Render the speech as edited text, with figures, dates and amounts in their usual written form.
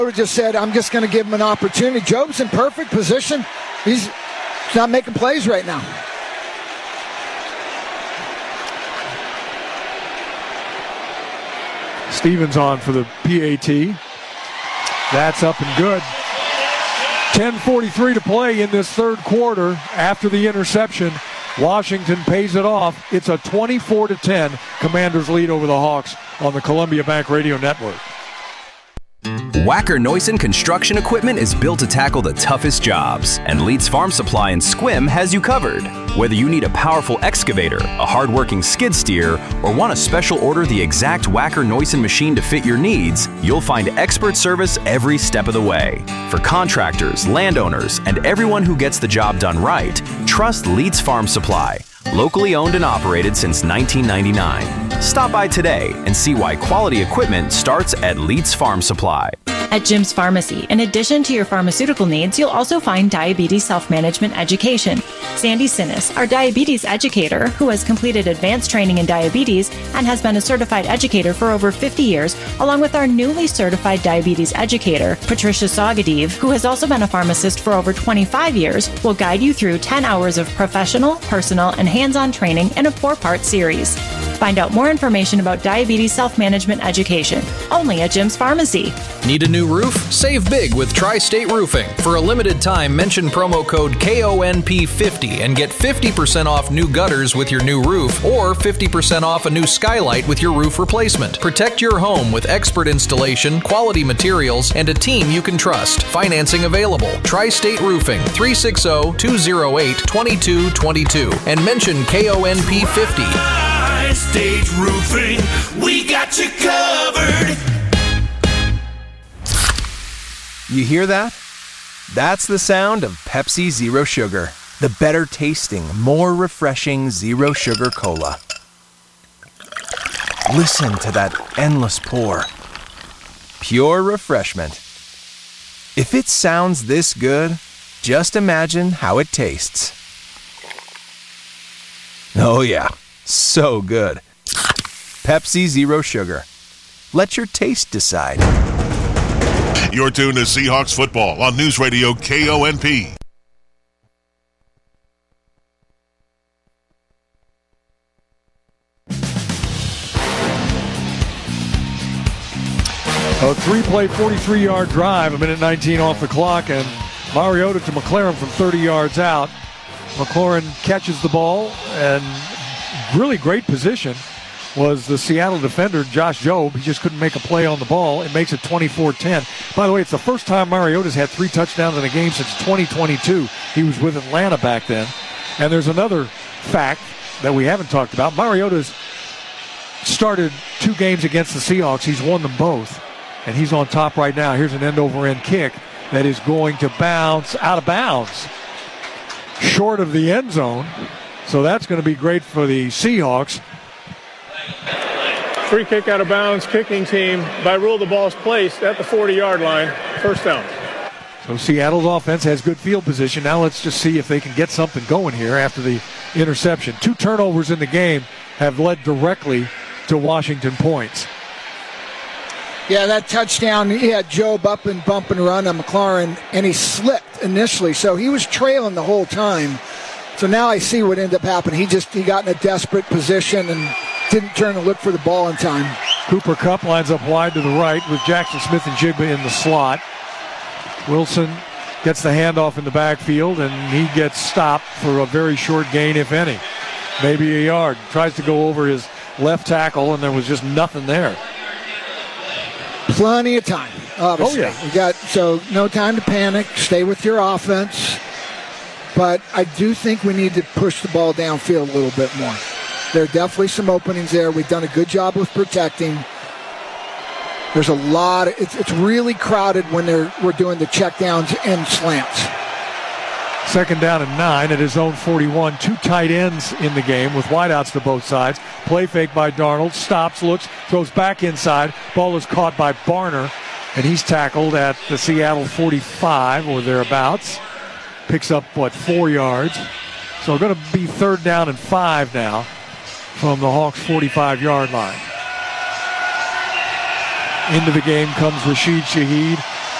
Just said, I'm just going to give him an opportunity. Job's in perfect position. He's not making plays right now. Stevens on for the PAT. That's up and good. 10:43 to play in this third quarter after the interception. Washington pays it off. It's a 24-10 Commanders lead over the Hawks on the Columbia Bank Radio Network. Wacker Neuson Construction Equipment is built to tackle the toughest jobs, and Leeds Farm Supply in Sequim has you covered. Whether you need a powerful excavator, a hard-working skid steer, or want a special order the exact Wacker Neuson machine to fit your needs, you'll find expert service every step of the way. For contractors, landowners, and everyone who gets the job done right, trust Leeds Farm Supply. Locally owned and operated since 1999. Stop by today and see why quality equipment starts at Leeds Farm Supply. At Jim's Pharmacy, in addition to your pharmaceutical needs, you'll also find diabetes self-management education. Sandy Sinnis, our diabetes educator, who has completed advanced training in diabetes and has been a certified educator for over 50 years, along with our newly certified diabetes educator, Patricia Sagadiv, who has also been a pharmacist for over 25 years, will guide you through 10 hours of professional, personal, and hands-on training in a 4-part series. Find out more information about diabetes self-management education, only at Jim's Pharmacy. Need a new roof? Save big with Tri-State Roofing. For a limited time, mention promo code KONP50 and get 50% off new gutters with your new roof or 50% off a new skylight with your roof replacement. Protect your home with expert installation, quality materials, and a team you can trust. Financing available. Tri-State Roofing, 360-208-2222 and mention KONP50. State Roofing, we got you covered. You hear that? That's the sound of Pepsi Zero Sugar, the better tasting, more refreshing Zero Sugar Cola. Listen to that endless pour. Pure refreshment. If it sounds this good, just imagine how it tastes. Oh yeah. So good. Pepsi Zero Sugar. Let your taste decide. You're tuned to Seahawks football on News Radio KONP. A 3-play, 43-yard drive, a minute 19 off the clock, and Mariota to McLaurin from 30 yards out. McLaurin catches the ball, and really great position was the Seattle defender, Josh Jobe. He just couldn't make a play on the ball. It makes it 24-10. By the way, it's the first time Mariota's had 3 touchdowns in a game since 2022. He was with Atlanta back then. And there's another fact that we haven't talked about. Mariota's started 2 games against the Seahawks. He's won them both. And he's on top right now. Here's an end-over-end kick that is going to bounce out of bounds, short of the end zone. So that's going to be great for the Seahawks. Free kick out of bounds, kicking team. By rule, the ball's placed at the 40-yard line. First down. So Seattle's offense has good field position. Now let's just see if they can get something going here after the interception. 2 turnovers in the game have led directly to Washington points. Yeah, that touchdown, he had Jobe up and bump and run on McLaurin, and he slipped initially. So he was trailing the whole time. So now I see what ended up happening. He got in a desperate position and didn't turn and look for the ball in time. Cooper Kupp lines up wide to the right with Jackson Smith and Jigba in the slot. Wilson gets the handoff in the backfield, and he gets stopped for a very short gain, if any. Maybe a yard. Tries to go over his left tackle, and there was just nothing there. Plenty of time, obviously. Oh, yeah. So no time to panic. Stay with your offense. But I do think we need to push the ball downfield a little bit more. There are definitely some openings there. We've done a good job with protecting. There's a lot. It's really crowded when we're doing the checkdowns and slants. 2nd down and 9 at his own 41. 2 tight ends in the game with wideouts to both sides. Play fake by Darnold. Stops, looks, throws back inside. Ball is caught by Barner, and he's tackled at the Seattle 45 or thereabouts. Picks up, 4 yards. So going to be 3rd down and 5 now from the Hawks' 45-yard line. Into the game comes Rashid Shaheed